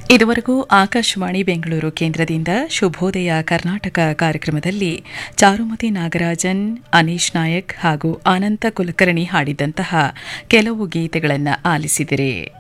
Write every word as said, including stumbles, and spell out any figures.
ಇದುವರೆಗೂ ಆಕಾಶವಾಣಿ ಬೆಂಗಳೂರು ಕೇಂದ್ರದಿಂದ ಶುಭೋದಯ ಕರ್ನಾಟಕ ಕಾರ್ಯಕ್ರಮದಲ್ಲಿ ಚಾರುಮತಿ ನಾಗರಾಜನ್, ಅನೀಶ್ ನಾಯಕ್ ಹಾಗೂ ಅನಂತ ಕುಲಕರ್ಣಿ ಹಾಡಿದಂತಹ ಕೆಲವು ಗೀತೆಗಳನ್ನು ಆಲಿಸಿದಿರಿ.